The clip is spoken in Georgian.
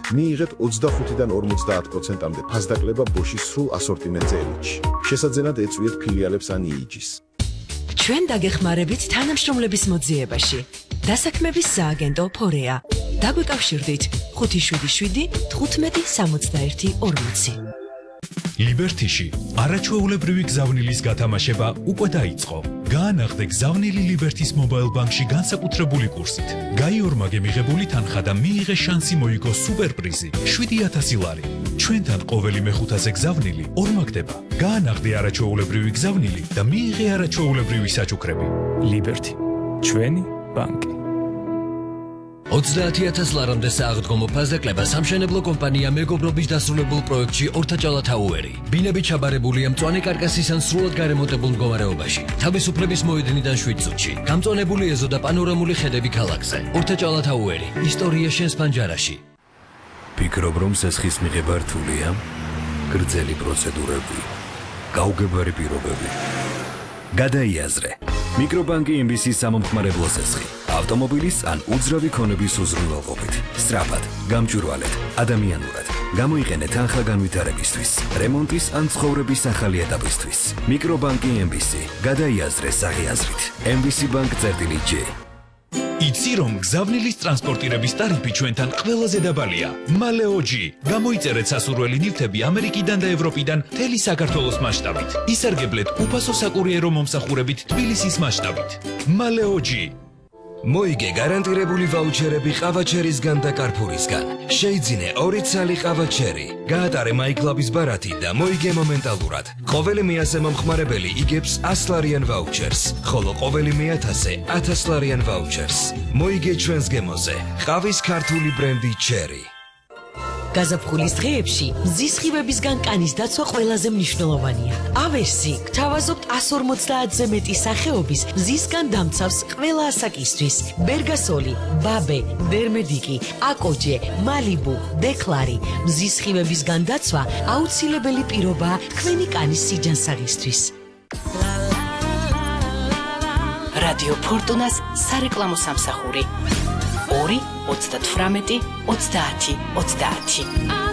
მიიღეთ 25-დან 50%-მდე ფასდაკლება Bosch-ის სრულ ასორტიმენტზე ელიტში. შესაძენად ეწვიეთ ფილიალებს ან EEG-ს. ჩვენ დაგეხმარებით თანამშრომლების მოძიებაში. დასაქმების სააგენტო Forea. დაგვიკავშირდით 577 1561 ლიბერთიში არაჩვეულებრივი გზავნილის გათამაშება უკვე დაიწყო. გაანაღდე გზავნილი ლიბერთის მობაილ ბანკში განსაკუთრებული კურსით. გაიორმაგე მიღებული თანხა და მიიღე შანსი მოიგო სუპერპრიზი 7000 ლარი. ჩვენთან ყოველი მეხუთაზე გზავნილი ორმაგდება. გაანაღდე არაჩვეულებრივი გზავნილი და მიიღე არაჩვეულებრივი საჩუქრები. ლიბერთი, ჩვენი ბანკი. 30,000 ლარამდე სააღდგომო ფასდაკლება სამშენებლო კომპანია მეგობრობის დასრულებულ პროექტში ორთაჭალა თაუერი. ბინები ჩაბარებულია მწვანე კარკასის ან სრულად გარემონტებულ მდგომარეობაში. თავისუფლების მოედნიდან 7 წუთში. გამწვანებული ეზო და პანორამული ხედები ქალაქზე. ორთაჭალა თაუერი. ისტორია შენს პანჯარაში. ფიქრობ, რომ სესხის მიღება რთულია? გრძელი პროცედურები, გაუგებარი პირობები. გადაიაზრე. მიკრობანკი MBC-ის სამომხმარებლო სესხი. ავტომობილის ან უძრავი ქონების უზრუნველყოფით. სწრაფად, გამჭვირვალედ, ადამიანურად. გამოიყენეთ თანხა განვითარებისთვის, რემონტის ან ცხოვრების ახალი ეტაპისთვის. მიკრობანკი MBC. გადაიაზრე საღიაზრით. MBC Bank-J. იცი რომ გზავნილის ტრანსპორტირების ტარიფი ჩვენთან ყველაზე დაბალია. მალეოჯი. გამოიწერეთ სასურველი ნივთები ამერიკიდან და ევროპიდან მთელი საქართველოს მასშტაბით. ისარგებლეთ უფასო საკურიერო მომსახურებით თბილისის მასშტაბით. მალეოჯი. მოიგე გარანტირებული ვაუჩერები ყავაჩერისგან და კარფურისგან. შეიძინე 2 ცალი ყავაჩერი. გაატარე MyClub-ის ბარათი და მოიგე მომენტალურად. ყოველი 100 მომხმარებელი იგებს 100 ლარიან ვაუჩერს, ხოლო ყოველი 1000-ზე 1000 ლარიან ვაუჩერს. მოიგე ჩვენს გემოზე. ყავის ქართული ბრენდი Cherry. გაზაფხულის დღეებში მზის სხივებისგან კანის დაცვა ყველაზე მნიშვნელოვანია. ავერსი გთავაზობთ 150-ზე მეტი სახეობის მზისგან დამცავს ყველა ასაკისთვის. ბერგასოლი, ბაბე, დერმედიკი, აკოჯე, მალიბუ, დეკლარი. მზის სხივებისგან დაცვა აუცილებელი პირობაა თქვენი კანის სიჯანსაღისთვის. რადიო ფორტუნას სარეკლამო სამსახური 2 38 30 30.